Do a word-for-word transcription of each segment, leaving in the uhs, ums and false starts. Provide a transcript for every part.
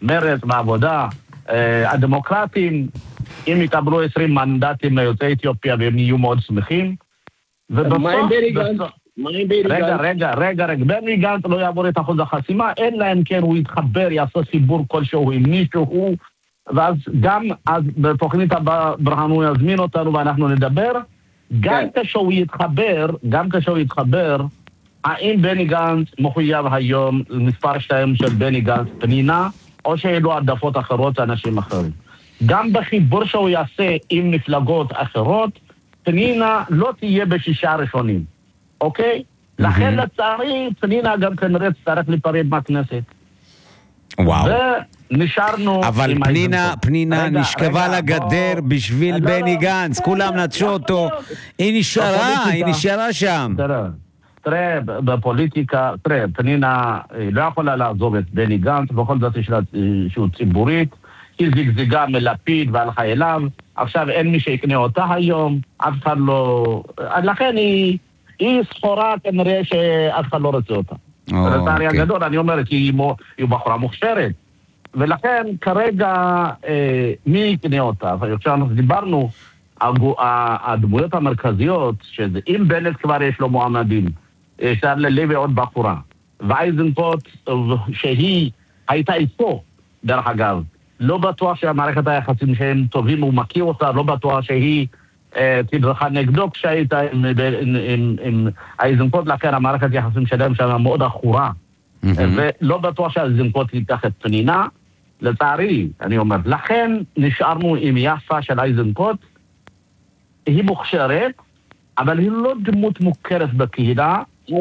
מרץ בעבודה, הדמוקרטים, אם יקבלו עשרים מנדטים ליוצאי אתיופיה, והם יהיו מאוד שמחים. מה עם בני גנץ? רגע, רגע, רגע, רגע, בני גנץ לא יעבור את אחוז החסימה, אלא אם כן הוא יתחבר, יעשה סיבור כלשהו עם מישהו, ואז גם אז בתוכנית הבאה ברהן הוא יזמין אותנו ואנחנו נדבר, גם כשהוא יתחבר, גם כשהוא יתחבר, האם בני גנץ מחויב היום מספר שתיים של בני גנץ פנינה, או שאלו עדפות אחרות לאנשים אחרים. גם בחיבור שהוא יעשה עם מפלגות אחרות, פנינה לא תהיה בשישה הראשונים, אוקיי? לכן לצערי, פנינה גם כנראה תצטרך להיפרד מהכנסת. וואו. ונשארנו... אבל פנינה, פנינה נשכבה לגדר בשביל בני גנץ, כולם נטשו אותו. היא נשארה, היא נשארה שם. תראה, בפוליטיקה, תראה, פנינה לא יכולה לעזוב את בני גנץ, בכל זאת יש לה שהוא ציבורית, היא זגזגה מלפיד והלכה אליו, עכשיו אין מי שיקנה אותה היום, אף אחד לא... לכן היא, היא סחורה כנראה שאף אחד לא רוצה אותה. לצערי הגדול, אני אומר, כי היא בחורה מוכשרת. ולכן כרגע, אה, מי יקנה אותה? עכשיו דיברנו, הדמויות המרכזיות, שאם בנט כבר יש לו מועמדים, יש לה ללוי עוד בחורה, ואייזנקוט שהיא הייתה איתו, דרך אגב, לא בטוח שהמערכת היחסים שהם טובים, הוא מכיר אותה, לא בטוח שהיא אה, תדרכה נגדו כשהייתה עם, עם, עם, עם אייזנקוט, לכן המערכת היחסים שלהם שם מאוד אחורה, mm-hmm. ולא בטוח שהאייזנקוט ייקח את פנינה, לצערי, אני אומר, לכן נשארנו עם יפה של אייזנקוט, היא מוכשרת, אבל היא לא דמות מוכרת בקהילה,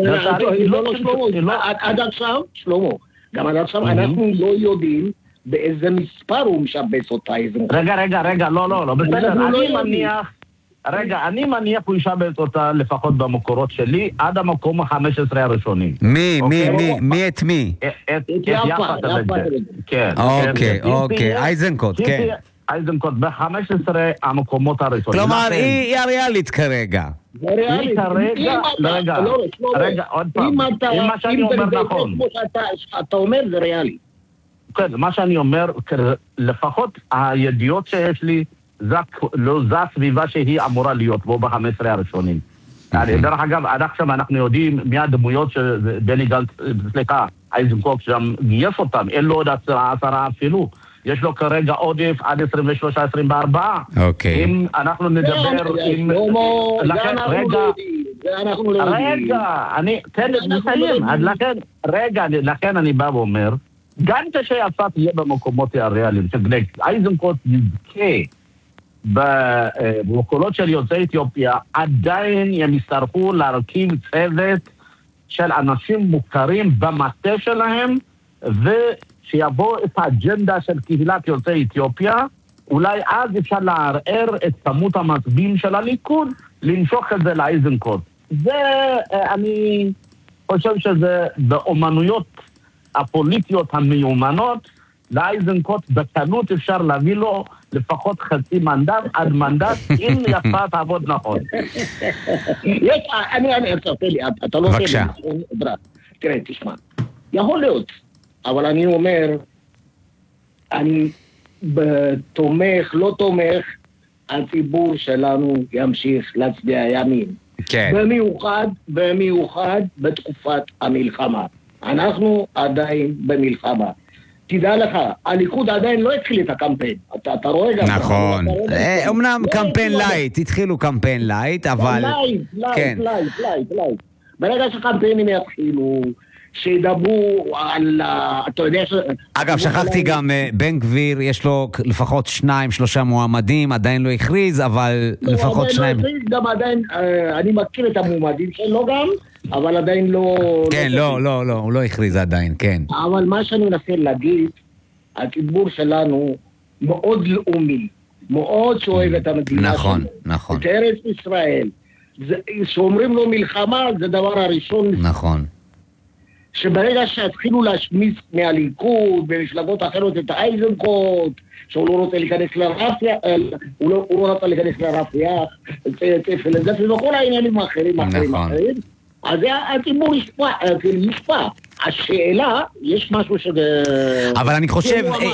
עד עכשיו, שלמה, גם עד עכשיו אנחנו לא יודעים באיזה מספר הוא משבץ אותה איזנקוט. רגע, רגע, רגע, לא, לא, לא, בסדר, אני מניח, רגע, אני מניח הוא ישבץ אותה לפחות במקורות שלי, עד המקום ה-חמש עשרה הראשונים. מי, מי, מי, מי את מי? את יפה, כן. אוקיי, אוקיי, אייזנקוט, כן. אייזנקוט ב-חמש עשרה המקומות הראשונים. כלומר, היא הריאלית כרגע. היא כרגע, רגע, רגע, עוד פעם, אם מה שאני אומר נכון. אתה אומר זה ריאלי. כן, מה שאני אומר, לפחות הידיעות שיש לי, זו הסביבה שהיא אמורה להיות בו ב-חמש עשרה הראשונים. דרך אגב, עד עכשיו אנחנו יודעים מי הדמויות שבני גנץ, סליחה, אייזנקוט שם גייס אותם, אין לו עוד עשרה אפילו. יש לו כרגע עודף עד עשרים ושלוש עשרים וארבע. אוקיי. אם אנחנו נדבר עם... רגע, רגע, אני... תן לי לסיים. רגע, לכן אני בא ואומר, גם כשיפה תהיה במקומות הריאליים, אייזנקוט יזכה במקולות של יוצאי אתיופיה, עדיין הם יצטרכו להרכיב צוות של אנשים מוכרים במטה שלהם, ו... שיבוא את האג'נדה של קהילת יוצאי אתיופיה, אולי אז אפשר לערער את כמות המצביעים של הליכוד, למשוך את זה לאייזנקוט. זה, אני חושב שזה באומנויות הפוליטיות המיומנות, לאייזנקוט בקלות אפשר להביא לו לפחות חצי מנדט עד מנדט, אם יפה תעבוד נכון. יש, אני, אני, אתה לא... בבקשה. תראה, תשמע, יכול להיות, אבל אני אומר, אני תומך, לא תומך, הציבור שלנו ימשיך להצביע ימין. כן. במיוחד, במיוחד בתקופת המלחמה. אנחנו עדיין במלחמה. תדע לך, הליכוד עדיין לא התחיל את הקמפיין. אתה, אתה רואה גם... נכון. אמנם קמפיין לייט, התחילו קמפיין לייט, אבל... לייט, לייט, לייט, לייט, לייט. ברגע שקמפיינים יתחילו... שידברו על... אתה יודע ש... אגב, שכחתי גם, בן גביר, יש לו לפחות שניים, שלושה מועמדים, עדיין לא הכריז, אבל לפחות שניים... גם עדיין, אני מכיר את המועמדים שלו גם, אבל עדיין לא... כן, לא, לא, לא, הוא לא הכריז עדיין, כן. אבל מה שאני מנסה להגיד, הציבור שלנו מאוד לאומי, מאוד שאוהב את המדינה. נכון, נכון. את ארץ ישראל. שאומרים לו מלחמה, זה דבר הראשון. נכון. שברגע שהתחילו להשמיץ מהליכוד במפלגות אחרות את האייזנקוט, שהוא לא רוצה להיכנס לרפיה, הוא לא, הוא לא רוצה להיכנס לרפיה, פילדלפי וכל העניינים האחרים, אחרים, אחרים, אז הציבור ישפע, ישפע. השאלה, יש משהו ש... אבל אני חושב,